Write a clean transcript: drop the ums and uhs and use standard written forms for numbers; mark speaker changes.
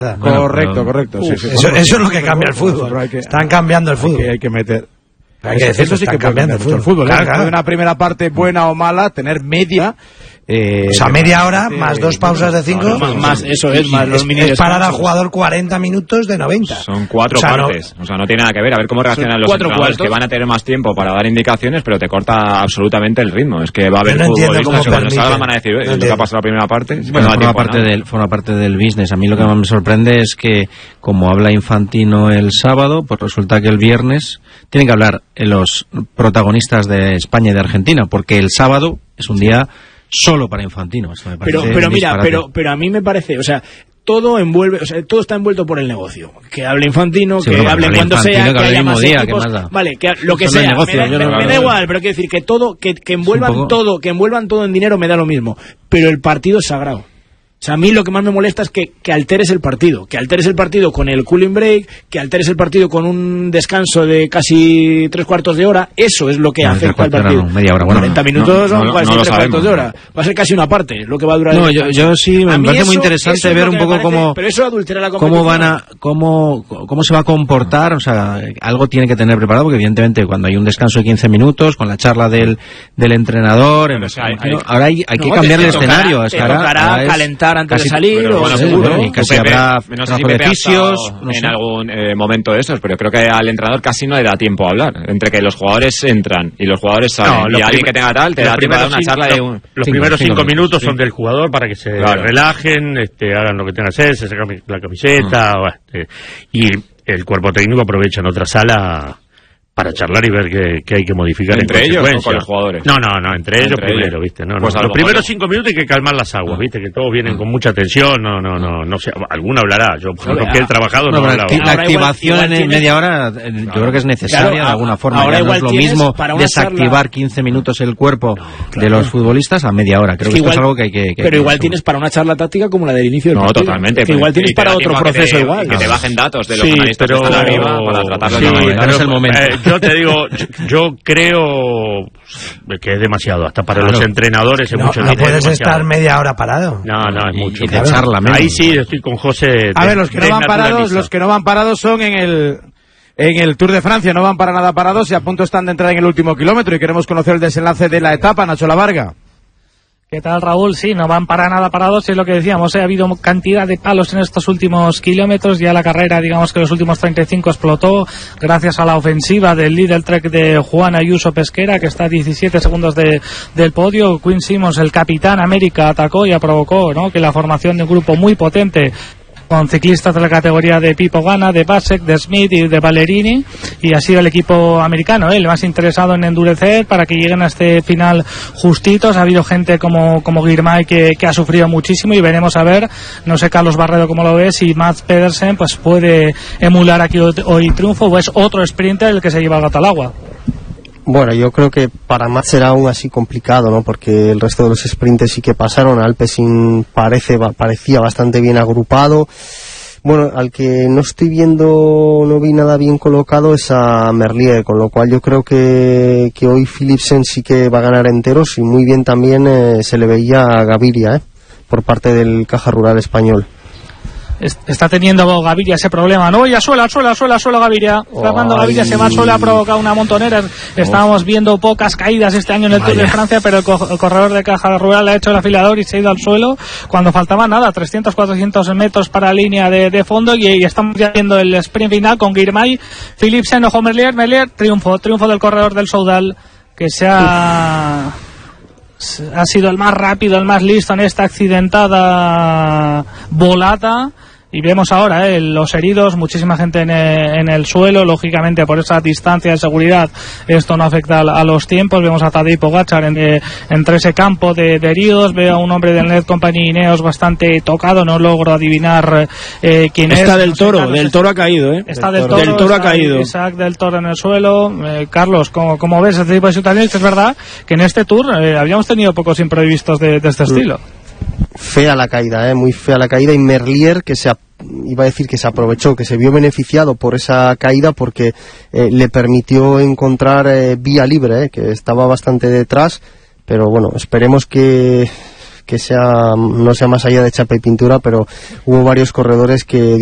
Speaker 1: Correcto. Sí.
Speaker 2: Eso es lo que cambia el fútbol. Están cambiando el fútbol.
Speaker 1: Hay que meter.
Speaker 2: Eso sí que puede cambiar el fútbol.
Speaker 1: Claro. Una primera parte buena o mala, tener media.
Speaker 2: O sea, media hora más 2 pausas de 5.
Speaker 3: Más los mini
Speaker 2: es parar al jugador 40 minutos de 90.
Speaker 4: Son 4 partes. O sea, no tiene nada que ver. A ver cómo reaccionan los entrenadores, que van a tener más tiempo para dar indicaciones, pero te corta absolutamente el ritmo. Es que va a haber futbolistas que cuando salgan van a decir, lo que ha pasado la primera parte.
Speaker 5: Bueno, forma parte del business. A mí lo que más me sorprende es que, como habla Infantino el sábado, pues resulta que el viernes tienen que hablar los protagonistas de España y de Argentina, porque el sábado es un día solo para Infantino. Eso me parece
Speaker 3: pero mira, pero a mí me parece, o sea, todo está envuelto por el negocio. Que hable Infantino, que hable cuando sea, que haya más equipos, vale, que lo que sea, me da igual, pero quiero decir que todo, que envuelvan todo en dinero me da lo mismo, pero el partido es sagrado. O sea, a mí lo que más me molesta es que alteres el partido. Que alteres el partido con el cooling break, que alteres el partido con un descanso de casi 3/4 de hora. Eso es lo que afecta al partido.
Speaker 5: Media hora,
Speaker 3: 40 minutos son casi 3/4 de hora. Va a ser casi una parte lo que va a durar.
Speaker 5: No, yo sí, me parece muy interesante ver un poco cómo...
Speaker 3: Pero eso adultera la competición.
Speaker 5: Cómo se va a comportar. O sea, algo tiene que tener preparado, porque evidentemente cuando hay un descanso de 15 minutos, con la charla del entrenador... ahora hay que cambiar el escenario.
Speaker 3: Te tocará calentar antes de salir,
Speaker 5: seguro, y casi habrá
Speaker 4: no sé si Pepe en algún momento de esos, pero creo que al entrenador casi no le da tiempo a hablar, entre que los jugadores entran y los jugadores salen, y alguien que tenga tal, te da tiempo a dar una charla de
Speaker 6: los primeros 5 minutos son del jugador para que se relajen, hagan lo que tengan que hacer, se sacan la camiseta, y el cuerpo técnico aprovecha en otra sala para charlar y ver qué hay que modificar
Speaker 4: entre ellos o con los jugadores.
Speaker 6: No, entre ellos primero, ¿viste? Pues los primeros 5 minutos hay que calmar las aguas, ¿viste? Que todos vienen con mucha tensión, no sé, alguno hablará, yo por lo que he trabajado no hablaba.
Speaker 5: La activación en media hora yo creo que es necesaria de alguna forma. Ahora no es lo mismo desactivar 15 minutos el cuerpo de los futbolistas a media hora. Creo que esto es algo que hay que...
Speaker 3: Pero igual tienes para una charla táctica como la del inicio del partido.
Speaker 4: No, totalmente.
Speaker 3: Que igual tienes para otro proceso igual.
Speaker 4: Que te bajen datos de los analistas que están arriba para tratarlo de
Speaker 5: manera. No es el momento.
Speaker 6: Yo te digo, yo creo que es demasiado, hasta para los entrenadores es mucho.
Speaker 2: No puedes estar media hora parado.
Speaker 6: No, es mucho.
Speaker 5: Y de charla menos.
Speaker 6: Ahí sí estoy con José.
Speaker 1: A ver, los que no van parados son en el Tour de Francia, no van para nada parados y a punto están de entrar en el último kilómetro y queremos conocer el desenlace de la etapa. Nacho Lavarga.
Speaker 7: ¿Qué tal, Raúl? Sí, no van para nada parados, es lo que decíamos, ha habido cantidad de palos en estos últimos kilómetros, ya la carrera, digamos que los últimos 35 explotó gracias a la ofensiva del líder Trek de Juan Ayuso Pesquera, que está a 17 segundos del podio. Quinn Simmons, el capitán América, atacó y provocó, ¿no?, que la formación de un grupo muy potente con ciclistas de la categoría de Pipo Gana, de Basek, de Smith y de Ballerini, y ha sido el equipo americano el más interesado en endurecer para que lleguen a este final justitos. Ha habido gente como Girmay que ha sufrido muchísimo, y veremos a ver, no sé Carlos Barredo cómo lo ves, si Mats Pedersen pues puede emular aquí hoy triunfo, o es otro sprinter el que se lleva el gato al agua.
Speaker 8: Bueno, yo creo que para Mats será aún así complicado, ¿no? Porque el resto de los sprinters sí que pasaron. Alpecin parecía bastante bien agrupado. Bueno, al que no vi nada bien colocado es a Merlier, con lo cual yo creo que hoy Philipsen sí que va a ganar enteros, y muy bien también se le veía a Gaviria, por parte del Caja Rural español.
Speaker 7: Está teniendo Gaviria ese problema, ¿no? Ya suela Gaviria. Cuando Gaviria se va al suelo ha provocado una montonera. Estábamos viendo pocas caídas este año en el Tour de Francia, pero el corredor de Caja Rural ha hecho el afilador y se ha ido al suelo cuando faltaba nada, 300-400 metros para la línea de fondo, y estamos ya viendo el sprint final con Girmay, Philipsen, ojo Merlier, triunfo del corredor del Soudal, que ha sido el más rápido, el más listo en esta accidentada volata. Y vemos ahora los heridos, muchísima gente en el suelo, lógicamente por esa distancia de seguridad esto no afecta a los tiempos. Vemos a Tadej Pogačar entre ese campo de heridos. Veo a un hombre del Net Company Ineos bastante tocado, no logro adivinar quién
Speaker 3: está es. Del Toro ha caído,
Speaker 7: Está del Toro ha caído. Isaac del Toro en el suelo. Carlos, ¿cómo ves este tipo de situaciones? Es verdad que en este Tour habíamos tenido pocos imprevistos de este estilo.
Speaker 8: Fea la caída, muy fea la caída, y Merlier, que se aprovechó, que se vio beneficiado por esa caída porque le permitió encontrar vía libre, que estaba bastante detrás, pero bueno, esperemos que no sea más allá de chapa y pintura, pero hubo varios corredores que